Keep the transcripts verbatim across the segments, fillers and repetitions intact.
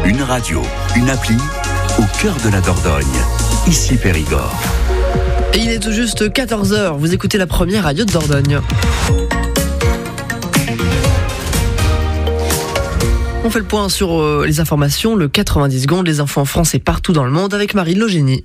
Une radio, une appli, au cœur de la Dordogne. Ici Périgord. Et il est tout juste quatorze heures, vous écoutez la première radio de Dordogne. On fait le point sur euh, les informations, le quatre-vingt-dix secondes, les infos en France et partout dans le monde avec Marie Logénie.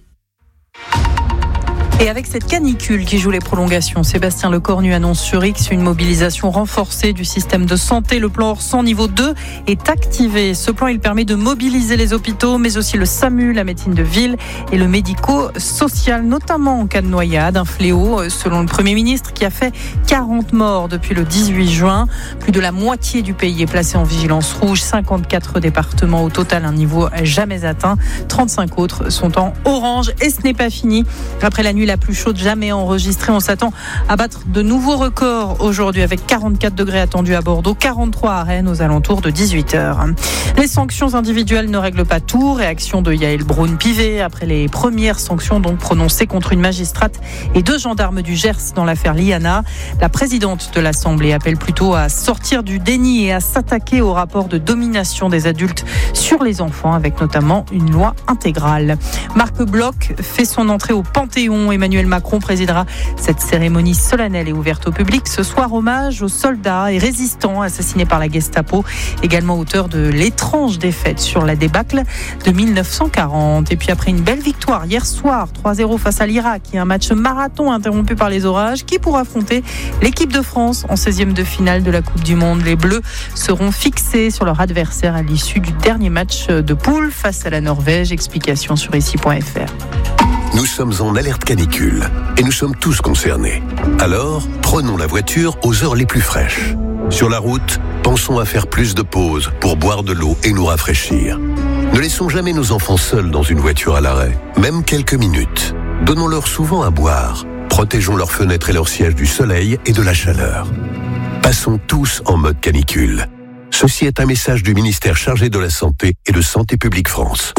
Et avec cette canicule qui joue les prolongations, Sébastien Lecornu annonce sur X une mobilisation renforcée du système de santé. Le plan Orsan niveau deux est activé. Ce plan, il permet de mobiliser les hôpitaux, mais aussi le SAMU, la médecine de ville et le médico-social, notamment en cas de noyade. Un fléau, selon le Premier ministre, qui a fait quarante morts depuis le dix-huit juin. Plus de la moitié du pays est placé en vigilance rouge. cinquante-quatre départements au total, un niveau jamais atteint. trente-cinq autres sont en orange. Et ce n'est pas fini. Après la nuit la plus chaude jamais enregistrée, on s'attend à battre de nouveaux records aujourd'hui avec quarante-quatre degrés attendus à Bordeaux, quarante-trois à Rennes aux alentours de dix-huit heures. Les sanctions individuelles ne règlent pas tout. Réaction de Yael Braun-Pivet après les premières sanctions donc prononcées contre une magistrate et deux gendarmes du Gers dans l'affaire Liana. La présidente de l'Assemblée appelle plutôt à sortir du déni et à s'attaquer au rapport de domination des adultes sur les enfants avec notamment une loi intégrale. Marc Bloch fait son entrée au Panthéon. Emmanuel Macron présidera cette cérémonie solennelle et ouverte au public ce soir. Hommage aux soldats et résistants assassinés par la Gestapo, également auteur de l'étrange défaite sur la débâcle de dix-neuf cent quarante. Et puis après une belle victoire hier soir, trois zéro face à l'Irak et un match marathon interrompu par les orages, qui pourra affronter l'équipe de France en seizième de finale de la Coupe du Monde. Les Bleus seront fixés sur leur adversaire à l'issue du dernier match de poule face à la Norvège. Explication sur ici point f r. Nous sommes en alerte canicule et nous sommes tous concernés. Alors, prenons la voiture aux heures les plus fraîches. Sur la route, pensons à faire plus de pauses pour boire de l'eau et nous rafraîchir. Ne laissons jamais nos enfants seuls dans une voiture à l'arrêt, même quelques minutes. Donnons-leur souvent à boire. Protégeons leurs fenêtres et leurs sièges du soleil et de la chaleur. Passons tous en mode canicule. Ceci est un message du ministère chargé de la Santé et de Santé publique France.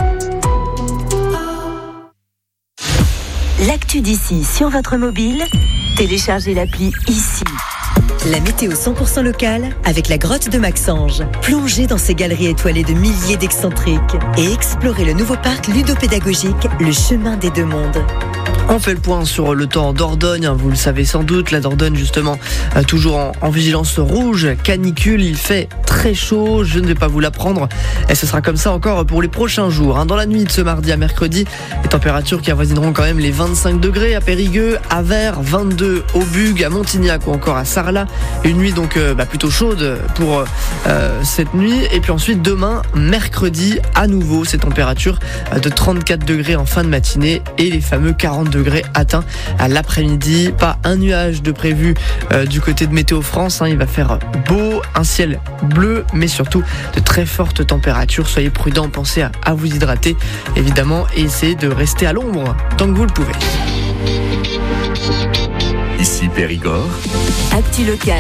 L'actu d'ici sur votre mobile, téléchargez l'appli ici. La météo cent pour cent locale avec la grotte de Maxange. Plongez dans ces galeries étoilées de milliers d'excentriques et explorez le nouveau parc ludopédagogique, le chemin des deux mondes. On fait le point sur le temps en Dordogne, vous le savez sans doute, la Dordogne justement euh, toujours en, en vigilance rouge, canicule, il fait très chaud, je ne vais pas vous l'apprendre et ce sera comme ça encore pour les prochains jours. Hein. Dans la nuit de ce mardi à mercredi, les températures qui avoisineront quand même les vingt-cinq degrés à Périgueux, à Vers, vingt-deux au Bugue, à Montignac ou encore à Sarlat. Une nuit donc euh, bah, plutôt chaude pour euh, cette nuit. Et puis ensuite demain, mercredi, à nouveau ces températures euh, de trente-quatre degrés en fin de matinée et les fameux quarante degrés atteints à l'après-midi. Pas un nuage de prévu euh, du côté de Météo France. Hein. Il va faire beau, un ciel bleu, mais surtout de très fortes températures. Soyez prudents, pensez à, à vous hydrater évidemment et essayez de rester à l'ombre tant que vous le pouvez. Ici Périgord. Actu local.